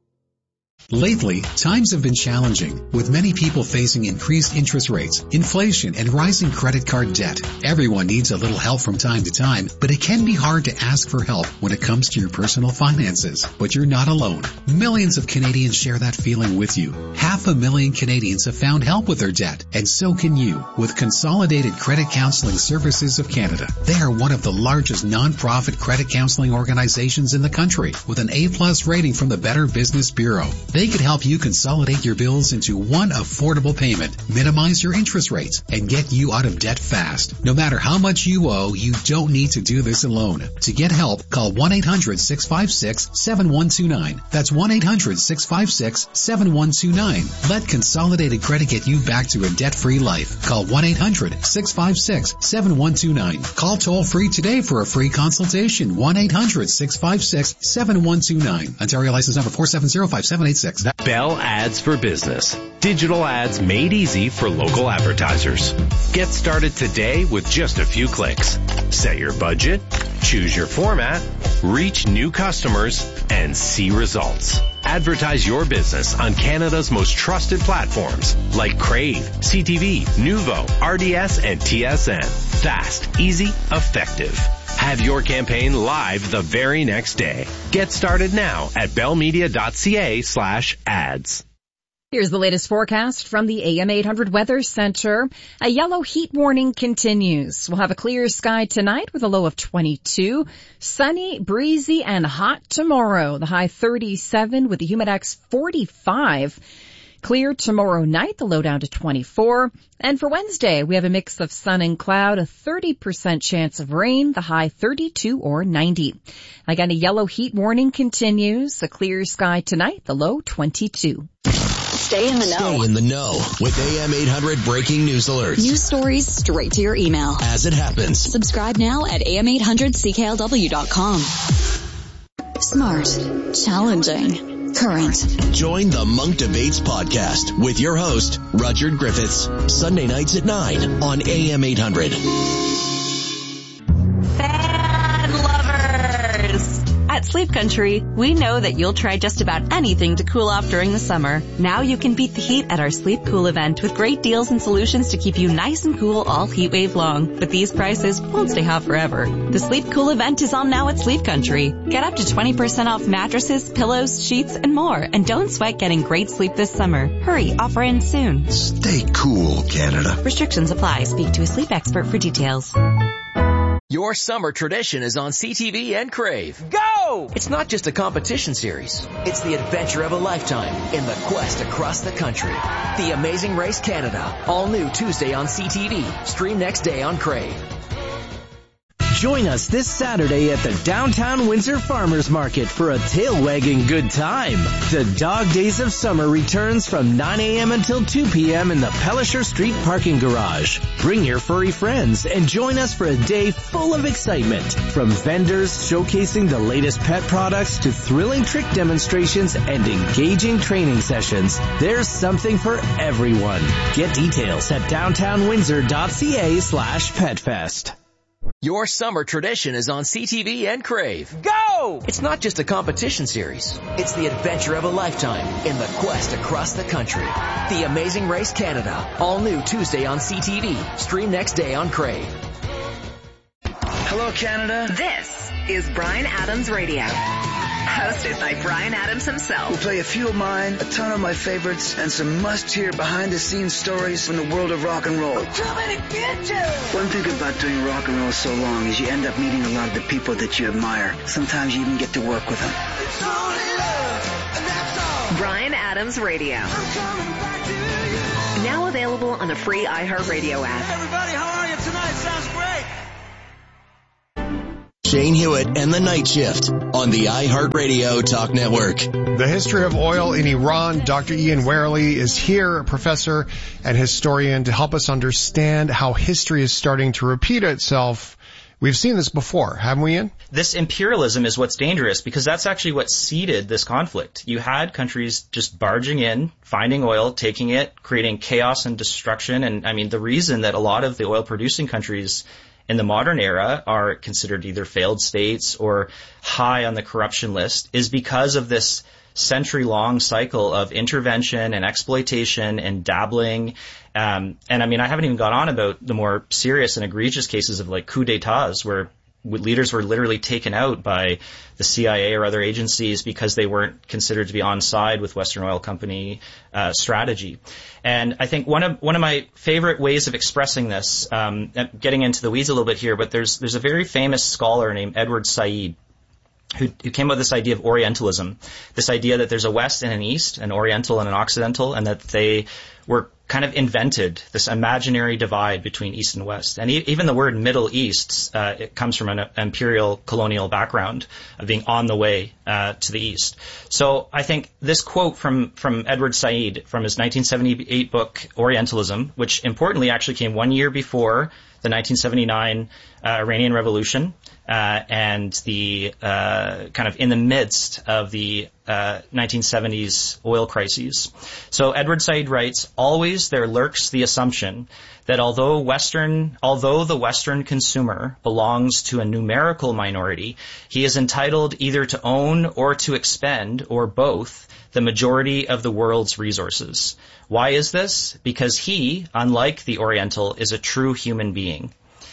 Lately, times have been challenging, with many people facing increased interest rates, inflation, and rising credit card debt. Everyone needs a little help from time to time, but it can be hard to ask for help when it comes to your personal finances. But you're not alone. Millions of Canadians share that feeling with you. Half a million Canadians have found help with their debt, and so can you, with Consolidated Credit Counseling Services of Canada. They are one of the largest non-profit credit counseling organizations in the country, with an A-plus rating from the Better Business Bureau. They could help you consolidate your bills into one affordable payment, minimize your interest rates, and get you out of debt fast. No matter how much you owe, you don't need to do this alone. To get help, call one eight hundred six five six seven one two nine. That's one eight hundred six five six seven one two nine. Let Consolidated Credit get you back to a debt-free life. Call one eight hundred six five six seven one two nine. Call toll-free today for a free consultation. one eight hundred six five six seven one two nine. Ontario license number four seven zero five seven eight six. Bell Ads for Business. Digital ads made easy for local advertisers. Get started today with just a few clicks. Set your budget, choose your format, reach new customers, and see results. Advertise your business on Canada's most trusted platforms like Crave, C T V, Nuvo, R D S, and T S N. Fast, easy, effective. Have your campaign live the very next day. Get started now at bellmedia.ca slash ads. Here's the latest forecast from the A M eight hundred Weather Center. A yellow heat warning continues. We'll have a clear sky tonight with a low of twenty-two. Sunny, breezy, and hot tomorrow. The high thirty-seven with the humidex forty-five. Clear tomorrow night, the low down to twenty-four. And for Wednesday, we have a mix of sun and cloud, a thirty percent chance of rain, the high thirty-two or ninety. Again, a yellow heat warning continues. A clear sky tonight, the low twenty-two. Stay in the know. Stay in the know with A M eight hundred breaking news alerts. News stories straight to your email. As it happens. Subscribe now at A M eight hundred C K L W dot com. Smart. Challenging. Current. Join the Monk Debates podcast with your host, Rudyard Griffiths. Sunday nights at nine on A M eight hundred. Fan lovers! At Sleep Country, we know that you'll try just about anything to cool off during the summer. Now you can beat the heat at our Sleep Cool event with great deals and solutions to keep you nice and cool all heat wave long. But these prices won't stay hot forever. The Sleep Cool event is on now at Sleep Country. Get up to twenty percent off mattresses, pillows, sheets, and more. And don't sweat getting great sleep this summer. Hurry, offer ends soon. Stay cool, Canada. Restrictions apply. Speak to a sleep expert for details. Your summer tradition is on C T V and Crave. Go! It's not just a competition series. It's the adventure of a lifetime in the quest across the country. The Amazing Race Canada. All new Tuesday on C T V. Stream next day on Crave. Join us this Saturday at the Downtown Windsor Farmers Market for a tail-wagging good time. The Dog Days of Summer returns from nine a.m. until two p.m. in the Pellisher Street parking garage. Bring your furry friends and join us for a day full of excitement. From vendors showcasing the latest pet products to thrilling trick demonstrations and engaging training sessions, there's something for everyone. Get details at downtownwindsor.ca slash petfest. Your summer tradition is on C T V and Crave. Go! Go! It's not just a competition series. It's the adventure of a lifetime in the quest across the country. The Amazing Race Canada. All new Tuesday on C T V. Stream next day on Crave. Hello, Canada. This is Bryan Adams Radio. Hosted by Bryan Adams himself. We'll play a few of mine, a ton of my favorites, and some must-hear behind-the-scenes stories from the world of rock and roll. Too many bitches! One thing about doing rock and roll so long is you end up meeting a lot of the people that you admire. Sometimes you even get to work with them. It's only love, and that's all. Bryan Adams Radio. Now available on the free iHeartRadio app. Hey everybody, how are you tonight? Sounds great. Shane Hewitt and the Night Shift on the iHeartRadio Talk Network. The history of oil in Iran. Doctor Ian Werley is here, a professor and historian, to help us understand how history is starting to repeat itself. We've seen this before, haven't we, Ian? This imperialism is what's dangerous, because that's actually what seeded this conflict. You had countries just barging in, finding oil, taking it, creating chaos and destruction. And I mean, the reason that a lot of the oil producing countries in the modern era are considered either failed states or high on the corruption list is because of this century-long cycle of intervention and exploitation and dabbling. Um, and I mean, I haven't even gone on about the more serious and egregious cases of like coup d'etats where leaders were literally taken out by the C I A or other agencies because they weren't considered to be on side with Western Oil Company uh, strategy. And I think one of one of my favorite ways of expressing this, um, getting into the weeds a little bit here, but there's there's a very famous scholar named Edward Said who, who came up with this idea of Orientalism, this idea that there's a West and an East, an Oriental and an Occidental, and that they were kind of invented this imaginary divide between East and West. And e- even the word Middle East, uh, it comes from an uh, imperial colonial background of being on the way uh, to the East. So I think this quote from, from Edward Said from his nineteen seventy-eight book, Orientalism, which importantly actually came one year before the nineteen seventy-nine uh, Iranian Revolution, uh, and the uh, kind of in the midst of the uh, nineteen seventies oil crises. So Edward Said writes, "Always there lurks the assumption that although Western, although the Western consumer belongs to a numerical minority, he is entitled either to own or to expend, or both, the majority of the world's resources. Why is this? Because he, unlike the Oriental, is a true human being."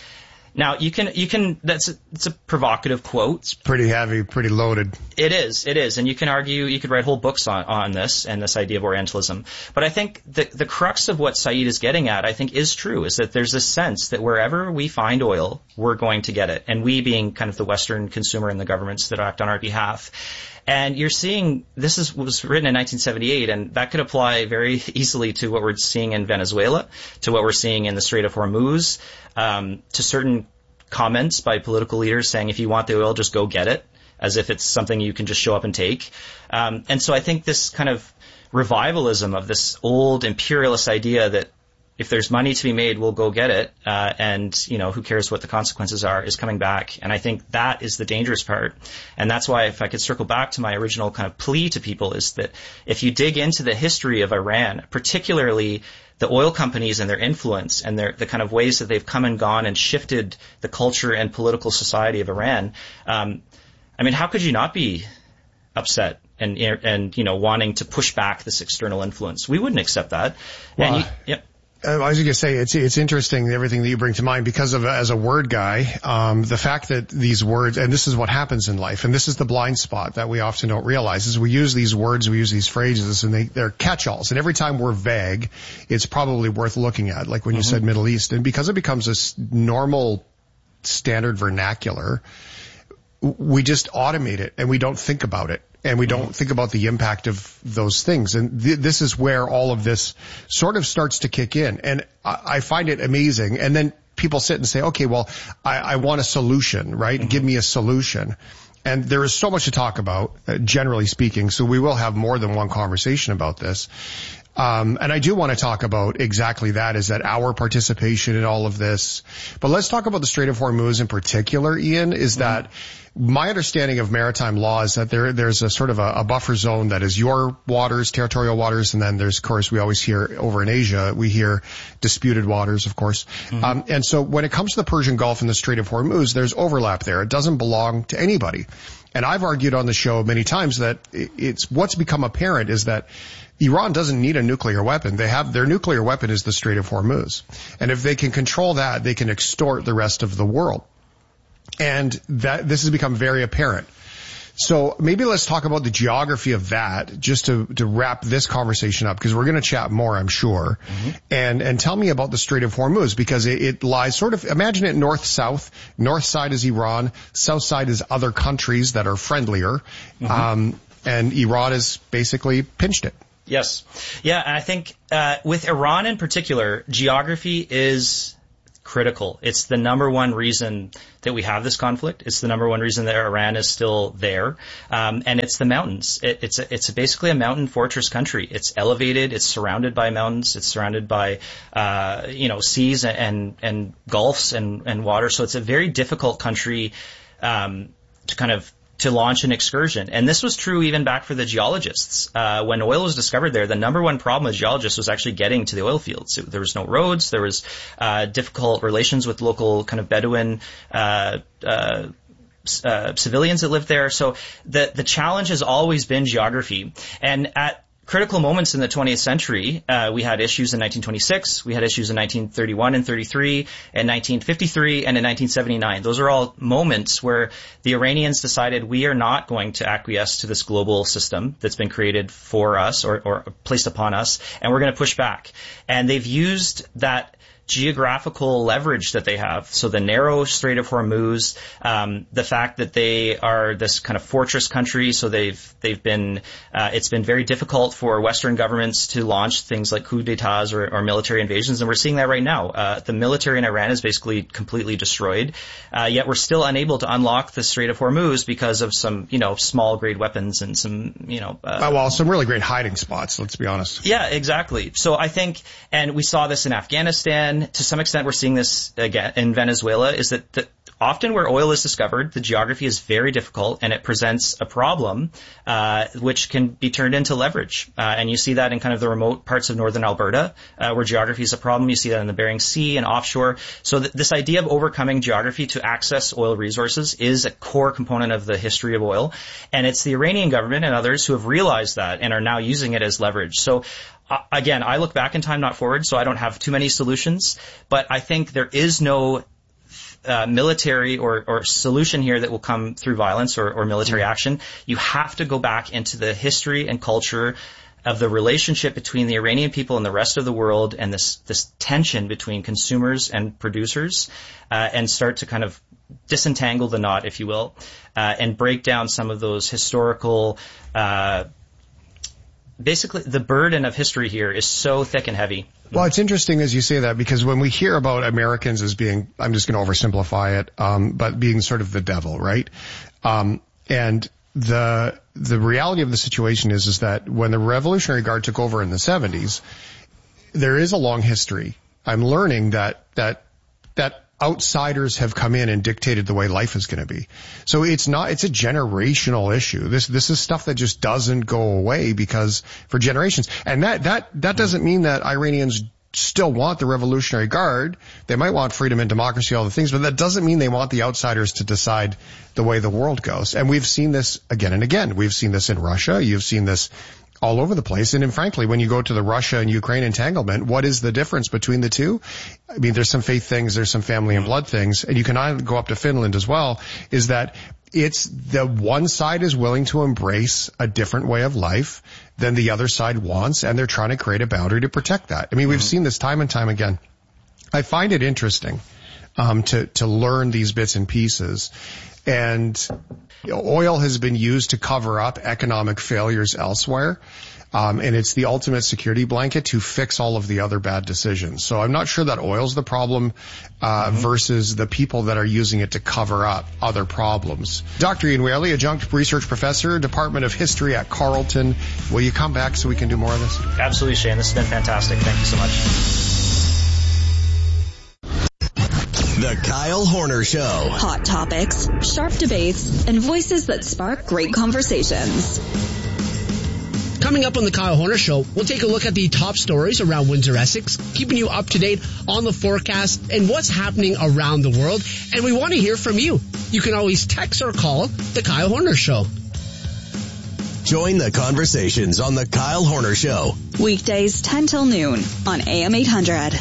Now, you can, you can, that's a, it's a provocative quote. It's pretty heavy, pretty loaded. It is, it is. And you can argue, you could write whole books on, on this and this idea of Orientalism. But I think the, the crux of what Said is getting at, I think, is true, is that there's this sense that wherever we find oil, we're going to get it. And we being kind of the Western consumer and the governments that act on our behalf. And you're seeing, this is, was written in nineteen seventy-eight, and that could apply very easily to what we're seeing in Venezuela, to what we're seeing in the Strait of Hormuz, um, to certain comments by political leaders saying, if you want the oil, just go get it, as if it's something you can just show up and take. Um, and so I think this kind of revivalism of this old imperialist idea that if there's money to be made, we'll go get it, uh, and, you know, who cares what the consequences are, is coming back. And I think that is the dangerous part. And that's why, if I could circle back to my original kind of plea to people, is that if you dig into the history of Iran, particularly the oil companies and their influence and their, the kind of ways that they've come and gone and shifted the culture and political society of Iran, um, I mean, how could you not be upset and, and, you know, wanting to push back this external influence? We wouldn't accept that. Well, and you, yeah. I was going to say, it's it's interesting, everything that you bring to mind, because of, as a word guy, um, the fact that these words, and this is what happens in life, and this is the blind spot that we often don't realize, is we use these words, we use these phrases, and they, they're catch-alls. And every time we're vague, it's probably worth looking at, like when you mm-hmm. said Middle East. And because it becomes this normal standard vernacular, we just automate it and we don't think about it. And we don't think about the impact of those things. And th- this is where all of this sort of starts to kick in. And I, I find it amazing. And then people sit and say, okay, well, I, I want a solution, right? Mm-hmm. Give me a solution. And there is so much to talk about, uh, generally speaking. So we will have more than one conversation about this. Um, and I do want to talk about exactly that, is that our participation in all of this. But let's talk about the Strait of Hormuz in particular, Ian, is mm-hmm. that my understanding of maritime law is that there, there's a sort of a, a buffer zone that is your waters, territorial waters, and then there's, of course, we always hear over in Asia, we hear disputed waters, of course. Mm-hmm. Um, and so when it comes to the Persian Gulf and the Strait of Hormuz, there's overlap there. It doesn't belong to anybody. And I've argued on the show many times that it's what's become apparent is that Iran doesn't need a nuclear weapon. They have their nuclear weapon is the Strait of Hormuz. And if they can control that, they can extort the rest of the world. And that this has become very apparent. So maybe let's talk about the geography of that just to, to wrap this conversation up, because we're going to chat more, I'm sure. Mm-hmm. And, and tell me about the Strait of Hormuz, because it, it lies sort of, imagine it north-south. North side is Iran. South side is other countries that are friendlier. Mm-hmm. Um, and Iran has basically pinched it. Yes. Yeah. And I think, uh, with Iran in particular, geography is critical. It's the number one reason that we have this conflict. It's the number one reason that Iran is still there. Um, and it's the mountains. It, it's a, it's a basically a mountain fortress country. It's elevated. It's surrounded by mountains. It's surrounded by, uh, you know, seas and, and gulfs and, and water. So it's a very difficult country, um, to kind of to launch an excursion. And this was true even back for the geologists. Uh, when oil was discovered there, the number one problem with geologists was actually getting to the oil fields. There was no roads. There was uh, difficult relations with local kind of Bedouin uh, uh, uh, civilians that lived there. So the the challenge has always been geography. And at critical moments in the twentieth century, uh, we had issues in nineteen twenty-six, we had issues in nineteen thirty-one and thirty-three, and nineteen fifty-three, and in nineteen seventy-nine. Those are all moments where the Iranians decided we are not going to acquiesce to this global system that's been created for us or, or placed upon us, and we're going to push back. And they've used that geographical leverage that they have. So the narrow Strait of Hormuz, um, the fact that they are this kind of fortress country, so they've they've been uh, it's been very difficult for Western governments to launch things like coups d'etats or, or military invasions, and we're seeing that right now. Uh, the military in Iran is basically completely destroyed, uh, yet we're still unable to unlock the Strait of Hormuz because of some, you know, small grade weapons and some, you know, uh, well, some really great hiding spots. Let's be honest. Yeah, exactly. So I think, and we saw this in Afghanistan. To some extent, we're seeing this again in Venezuela, is that the, often where oil is discovered, the geography is very difficult and it presents a problem, uh, which can be turned into leverage. Uh, and you see that in kind of the remote parts of northern Alberta, uh, where geography is a problem. You see that in the Bering Sea and offshore. So th- this idea of overcoming geography to access oil resources is a core component of the history of oil. And it's the Iranian government and others who have realized that and are now using it as leverage. So Uh, again, I look back in time, not forward, so I don't have too many solutions. But I think there is no uh, military or, or solution here that will come through violence or, or military action. You have to go back into the history and culture of the relationship between the Iranian people and the rest of the world, and this this tension between consumers and producers, uh, and start to kind of disentangle the knot, if you will, uh, and break down some of those historical uh basically, the burden of history here is so thick and heavy. Well, it's interesting as you say that, because when we hear about Americans as being, I'm just going to oversimplify it, um, but being sort of the devil, right? Um, and the the reality of the situation is, is that when the Revolutionary Guard took over in the seventies, there is a long history. I'm learning that that that outsiders have come in and dictated the way life is going to be. So it's not, it's a generational issue. This, this is stuff that just doesn't go away because for generations. And that, that, that doesn't mean that Iranians still want the Revolutionary Guard. They might want freedom and democracy, all the things, but that doesn't mean they want the outsiders to decide the way the world goes. And we've seen this again and again. We've seen this in Russia. You've seen this all over the place. And then frankly, when you go to the Russia and Ukraine entanglement, what is the difference between the two? I mean, there's some faith things, there's some family and blood things, and you can go up to Finland as well, is that it's the one side is willing to embrace a different way of life than the other side wants, and they're trying to create a boundary to protect that. I mean, we've seen this time and time again. I find it interesting, um, to, to learn these bits and pieces. And oil has been used to cover up economic failures elsewhere. Um, and it's the ultimate security blanket to fix all of the other bad decisions. So I'm not sure that oil's the problem, uh, mm-hmm. versus the people that are using it to cover up other problems. Doctor Ian Whaley, adjunct research professor, Department of History at Carleton. Will you come back so we can do more of this? Absolutely, Shane. This has been fantastic. Thank you so much. The Kyle Horner Show. Hot topics, sharp debates, and voices that spark great conversations. Coming up on the Kyle Horner Show, we'll take a look at the top stories around Windsor, Essex, keeping you up to date on the forecast and what's happening around the world. And we want to hear from you. you can always text or call The Kyle Horner Show. Join the conversations on The Kyle Horner Show. Weekdays ten till noon on A M eight hundred.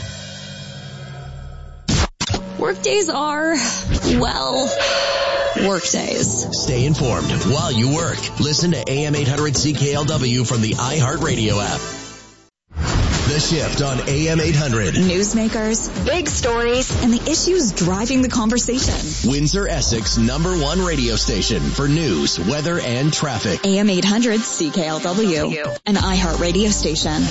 Workdays are, well, workdays. Stay informed while you work. Listen to A M eight hundred C K L W from the iHeartRadio app. The Shift on A M eight hundred. Newsmakers, big stories, and the issues driving the conversation. Windsor, Essex, number one radio station for news, weather, and traffic. A M eight hundred C K L W, an iHeartRadio station.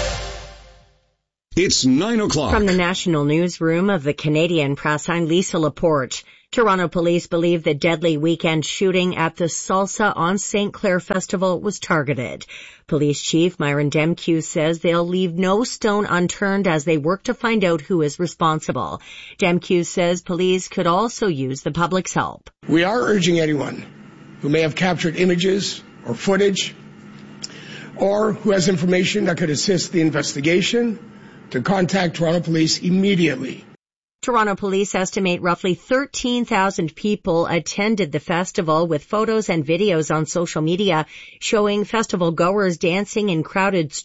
It's nine o'clock. From the National Newsroom of the Canadian Press, I'm Lisa Laporte. Toronto police believe the deadly weekend shooting at the Salsa on Saint Clair Festival was targeted. Police Chief Myron Demkew says they'll leave no stone unturned as they work to find out who is responsible. Demkew says police could also use the public's help. We are urging anyone who may have captured images or footage or who has information that could assist the investigation to contact Toronto Police immediately. Toronto police estimate roughly thirteen thousand people attended the festival, with photos and videos on social media showing festival goers dancing in crowded